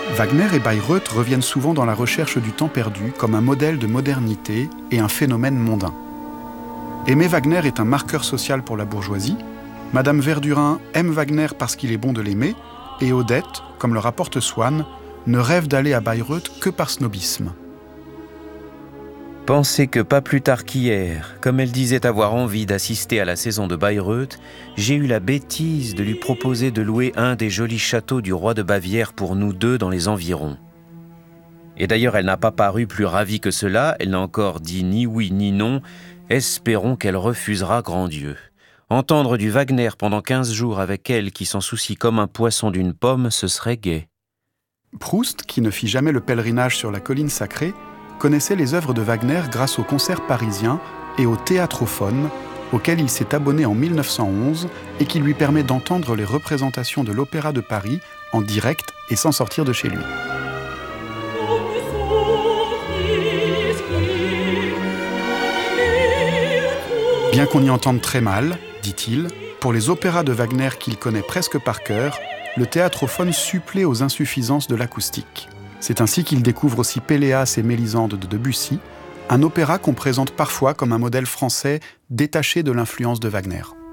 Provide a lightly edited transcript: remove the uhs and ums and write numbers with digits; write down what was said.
Wagner et Bayreuth reviennent souvent dans la recherche du temps perdu comme un modèle de modernité et un phénomène mondain. Aimer Wagner est un marqueur social pour la bourgeoisie. Madame Verdurin aime Wagner parce qu'il est bon de l'aimer, et Odette, comme le rapporte Swann, ne rêve d'aller à Bayreuth que par snobisme. Pensez que pas plus tard qu'hier, comme elle disait avoir envie d'assister à la saison de Bayreuth, j'ai eu la bêtise de lui proposer de louer un des jolis châteaux du roi de Bavière pour nous deux dans les environs. Et d'ailleurs, elle n'a pas paru plus ravie que cela, elle n'a encore dit ni oui ni non, espérons qu'elle refusera, grand Dieu. Entendre du Wagner pendant 15 jours avec elle qui s'en soucie comme un poisson d'une pomme, ce serait gai. Proust, qui ne fit jamais le pèlerinage sur la colline sacrée, connaissait les œuvres de Wagner grâce aux concerts parisiens et au Théâtrophone, auquel il s'est abonné en 1911 et qui lui permet d'entendre les représentations de l'Opéra de Paris en direct et sans sortir de chez lui. Bien qu'on y entende très mal, dit-il, pour les opéras de Wagner qu'il connaît presque par cœur, le théâtrophone supplée aux insuffisances de l'acoustique. C'est ainsi qu'il découvre aussi Péléas et Mélisande de Debussy, un opéra qu'on présente parfois comme un modèle français détaché de l'influence de Wagner.